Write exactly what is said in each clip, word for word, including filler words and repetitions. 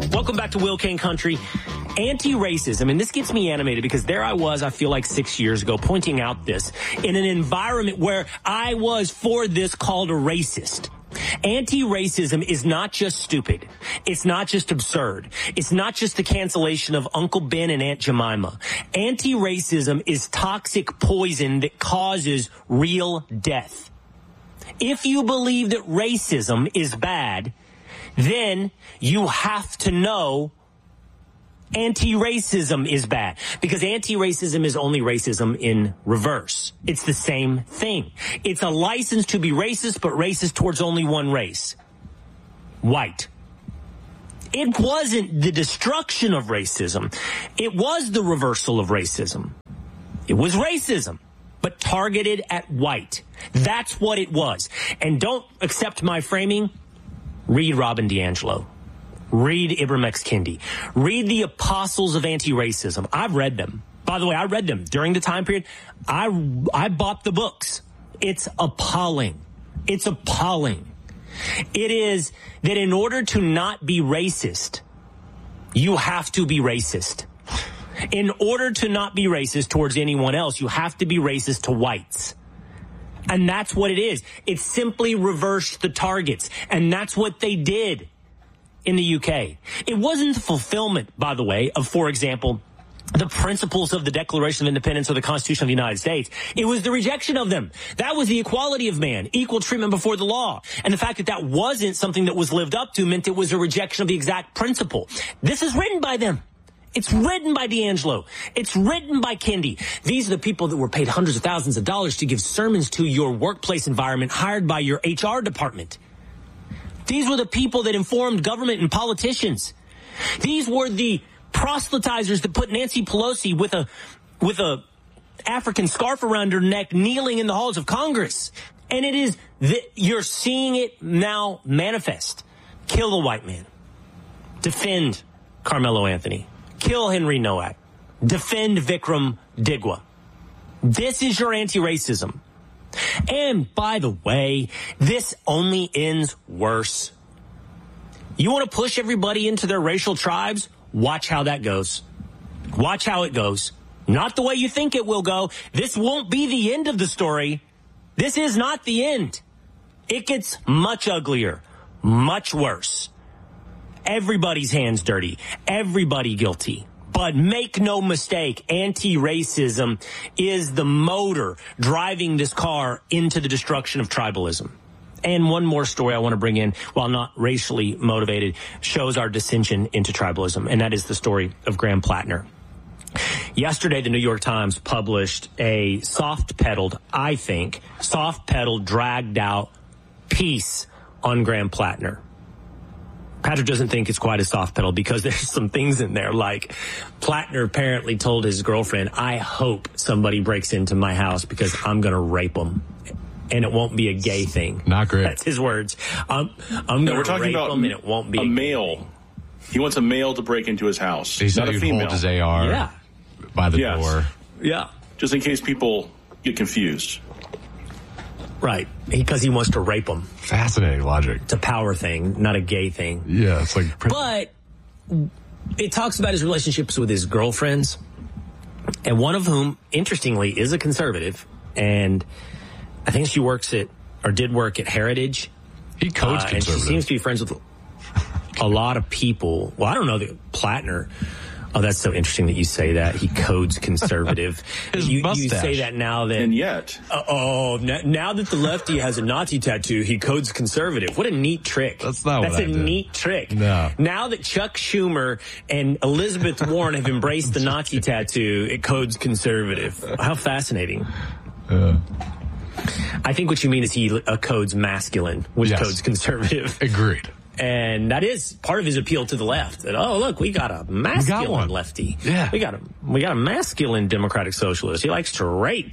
Welcome back to Will King Country. Anti-racism, and this gets me animated because there I was, I feel like six years ago, pointing out this in an environment where I was for this called a racist. Anti-racism is not just stupid. It's not just absurd. It's not just the cancellation of Uncle Ben and Aunt Jemima. Anti-racism is toxic poison that causes real death. If you believe that racism is bad, then you have to know anti-racism is bad, because anti-racism is only racism in reverse. It's the same thing. It's a license to be racist, but racist towards only one race. White. It wasn't the destruction of racism. It was the reversal of racism. It was racism, but targeted at white. That's what it was. And don't accept my framing. Read Robin DiAngelo. Read Ibram X. Kendi. Read the apostles of anti-racism. I've read them. By the way, I read them during the time period. I, I bought the books. It's appalling. It's appalling. It is that in order to not be racist, you have to be racist. In order to not be racist towards anyone else, you have to be racist to whites. And that's what it is. It simply reversed the targets. And that's what they did in the U K. It wasn't the fulfillment, by the way, of, for example, the principles of the Declaration of Independence or the Constitution of the United States. It was the rejection of them. That was the equality of man, equal treatment before the law. And the fact that that wasn't something that was lived up to meant it was a rejection of the exact principle. This is written by them. It's written by DiAngelo. It's written by Kendi. These are the people that were paid hundreds of thousands of dollars to give sermons to your workplace environment, hired by your H R department. These were the people that informed government and politicians. These were the proselytizers that put Nancy Pelosi with a with a African scarf around her neck, kneeling in the halls of Congress. And it is that you're seeing it now manifest. Kill the white man. Defend Carmelo Anthony. Kill Henry Nowak. Defend Vikram Digwa. This is your anti-racism. And by the way, this only ends worse. You want to push everybody into their racial tribes? Watch how that goes. Watch how it goes. Not the way you think it will go. This won't be the end of the story. This is not the end. It gets much uglier, much worse. Everybody's hands dirty. Everybody guilty. But make no mistake, anti-racism is the motor driving this car into the destruction of tribalism. And one more story I want to bring in, while not racially motivated, shows our dissension into tribalism, and that is the story of Graham Plattner. Yesterday, the New York Times published a soft-pedaled, I think, soft-pedaled, dragged-out piece on Graham Plattner. Patrick doesn't think it's quite a soft pedal because there's some things in there, like Plattner apparently told his girlfriend, I hope somebody breaks into my house because I'm going to rape them. And it won't be a gay thing. Not great. That's his words. I'm, I'm no, going to rape about them and it won't be a, a male. He wants a male to break into his house. He said not a he'd female. hold his A R yeah. by the yes. door. Yeah. Just in case people get confused. Right. Because he wants to rape them. Fascinating logic. It's a power thing, not a gay thing. Yeah, it's like... But it talks about his relationships with his girlfriends, and one of whom, interestingly, is a conservative, and I think she works at, or did work at Heritage. He codes uh, conservative. And she seems to be friends with a lot of people. Well, I don't know, the Plattner... Oh, that's so interesting that you say that. He codes conservative. His you, mustache. you say that now that... And yet... Uh, oh, n- now that the lefty has a Nazi tattoo, he codes conservative. What a neat trick. That's not That's what a I did. neat trick. No. Now that Chuck Schumer and Elizabeth Warren have embraced the Nazi tattoo, it codes conservative. How fascinating. Uh, I think what you mean is he uh, codes masculine, which yes. codes conservative. Agreed. And that is part of his appeal to the left. That, oh, look, we got a masculine one. lefty. Yeah. We got a, we got a masculine democratic socialist. He likes to rape.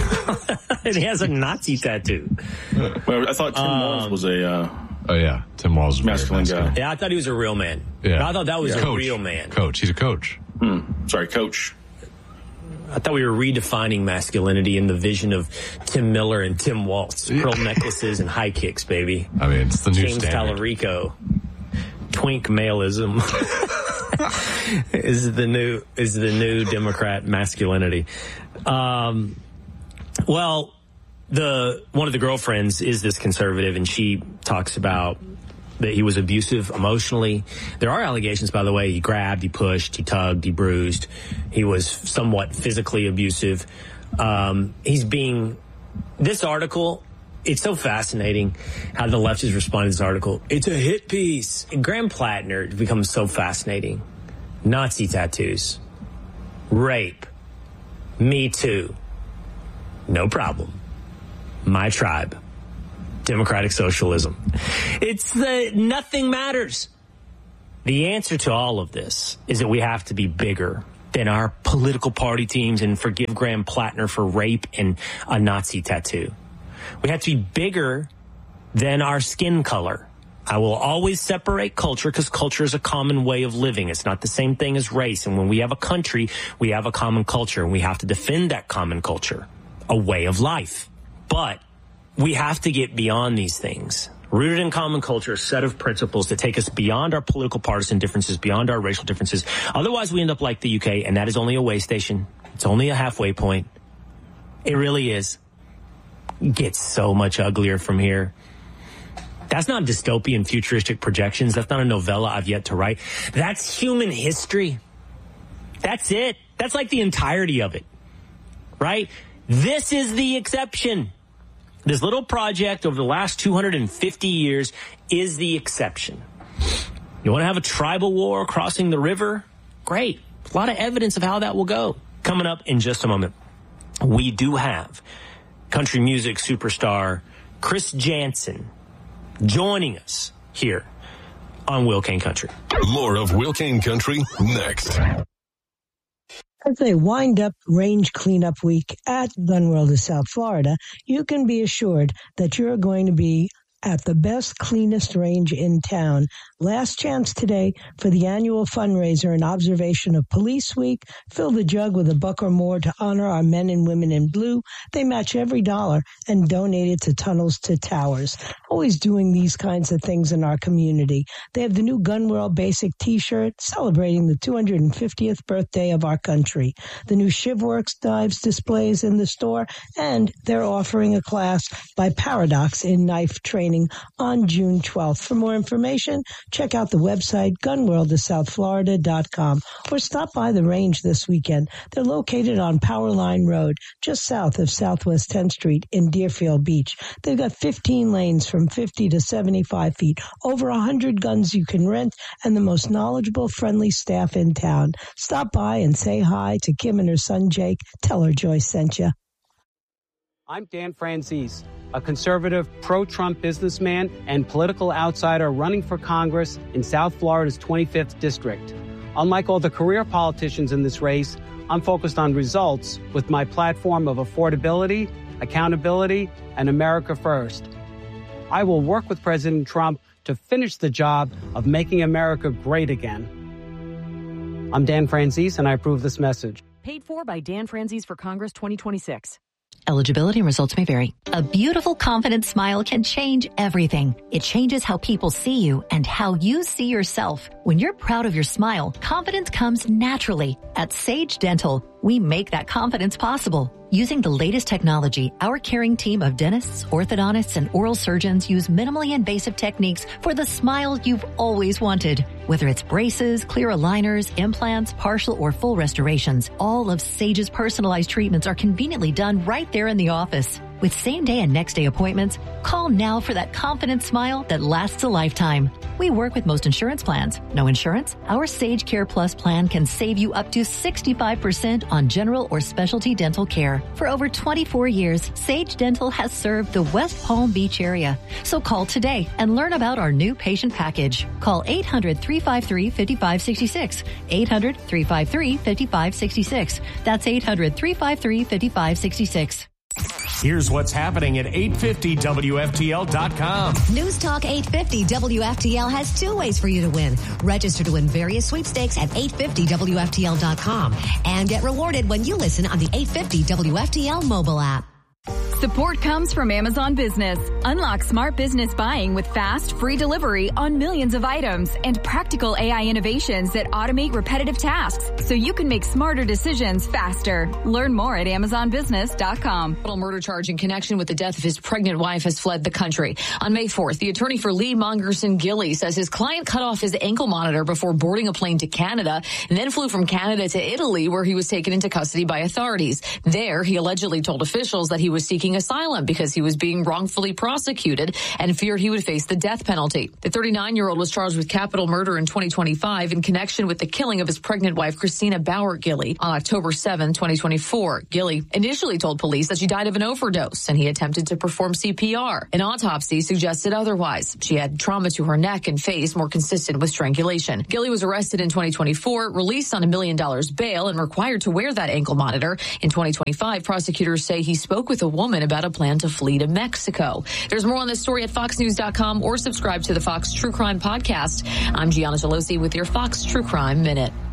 And he has a Nazi tattoo. Well, I thought Tim Um, Walz was a... Uh, oh, yeah. Tim Walz is very Masculine masculine. guy. Yeah, I thought he was a real man. Yeah. I thought that was Yeah. a Coach. real man. Coach. He's a coach. hmm, sorry, Coach. I thought we were redefining masculinity in the vision of Tim Miller and Tim Waltz. Pearl necklaces and high kicks, baby. I mean, it's the new James standard. Tallarico. twink maleism is the new is the new Democrat masculinity. Um, well, the one of the girlfriends is this conservative, and she talks about that he was abusive emotionally. There are allegations, by the way. He grabbed, he pushed, he tugged, he bruised. He was somewhat physically abusive. Um, he's being, this article, it's so fascinating how the left is responding to this article. It's a hit piece. And Graham Plattner becomes so fascinating. Nazi tattoos, rape, Me Too, no problem. My tribe. Democratic socialism. It's the nothing matters. The answer to all of this is that we have to be bigger than our political party teams and forgive Graham Plattner for rape and a Nazi tattoo. We have to be bigger than our skin color. I will always separate culture because culture is a common way of living. It's not the same thing as race. And when we have a country, we have a common culture, and we have to defend that common culture, a way of life. But we have to get beyond these things. Rooted in common culture, a set of principles that take us beyond our political partisan differences, beyond our racial differences. Otherwise, we end up like the U K, and that is only a way station. It's only a halfway point. It really is. It gets so much uglier from here. That's not dystopian futuristic projections. That's not a novella I've yet to write. That's human history. That's it. That's like the entirety of it, right? This is the exception. This little project over the last two hundred fifty years is the exception. You want to have a tribal war crossing the river? Great. A lot of evidence of how that will go. Coming up in just a moment, we do have country music superstar Chris Janson joining us here on Will Kane Country. More of Will Kane Country next. As they wind up range cleanup week at Gun World of South Florida, you can be assured that you're going to be at the best, cleanest range in town. Last chance today for the annual fundraiser in observation of Police Week. Fill the jug with a buck or more to honor our men and women in blue. They match every dollar and donate it to Tunnels to Towers. Always doing these kinds of things in our community. They have the new Gun World Basic T-shirt celebrating the two hundred fiftieth birthday of our country. The new ShivWorks knives displays in the store, and they're offering a class by Paradox in knife training on June twelfth. For more information, check out the website gun world of south florida dot com or stop by the range this weekend. They're located on Powerline Road, just south of Southwest tenth Street in Deerfield Beach. They've got fifteen lanes from fifty to seventy-five feet, over one hundred guns you can rent, and the most knowledgeable, friendly staff in town. Stop by and say hi to Kim and her son Jake. Tell her Joyce sent you. I'm Dan Franzese, a conservative, pro-Trump businessman and political outsider running for Congress in South Florida's twenty-fifth district. Unlike all the career politicians in this race, I'm focused on results with my platform of affordability, accountability, and America first. I will work with President Trump to finish the job of making America great again. I'm Dan Franzese, and I approve this message. Paid for by Dan Franzese for Congress twenty twenty-six. Eligibility and results may vary. A beautiful, confident smile can change everything. It changes how people see you and how you see yourself. When you're proud of your smile, confidence comes naturally. At Sage Dental, we make that confidence possible. Using the latest technology, our caring team of dentists, orthodontists, and oral surgeons use minimally invasive techniques for the smile you've always wanted. Whether it's braces, clear aligners, implants, partial or full restorations, all of Sage's personalized treatments are conveniently done right there in the office. With same-day and next-day appointments, call now for that confident smile that lasts a lifetime. We work with most insurance plans. No insurance? Our Sage Care Plus plan can save you up to sixty-five percent on general or specialty dental care. For over twenty-four years, Sage Dental has served the West Palm Beach area. So call today and learn about our new patient package. Call eight hundred, three five three, five five six six. eight hundred, three five three, five five six six. That's eight hundred, three five three, five five six six. Here's what's happening at eight fifty W F T L dot com. News Talk eight fifty W F T L has two ways for you to win. Register to win various sweepstakes at eight fifty W F T L dot com and get rewarded when you listen on the eight fifty W F T L mobile app. Support comes from Amazon Business. Unlock smart business buying with fast, free delivery on millions of items and practical A I innovations that automate repetitive tasks so you can make smarter decisions faster. Learn more at amazon business dot com. A murder charge in connection with the death of his pregnant wife has fled the country. On May fourth, the attorney for Lee Mongerson Gilley says his client cut off his ankle monitor before boarding a plane to Canada and then flew from Canada to Italy, where he was taken into custody by authorities. There, he allegedly told officials that he was seeking asylum because he was being wrongfully prosecuted and feared he would face the death penalty. The thirty-nine-year-old was charged with capital murder in twenty twenty-five in connection with the killing of his pregnant wife, Christina Bauer Gilley, on October seventh, twenty twenty-four. Gilley initially told police that she died of an overdose and he attempted to perform C P R. An autopsy suggested otherwise. She had trauma to her neck and face more consistent with strangulation. Gilley was arrested in twenty twenty-four, released on a million dollars bail, and required to wear that ankle monitor. In twenty twenty-five, prosecutors say he spoke with a woman about a plan to flee to Mexico. There's more on this story at fox news dot com or subscribe to the Fox True Crime Podcast. I'm Gianna Gelosi with your Fox True Crime Minute.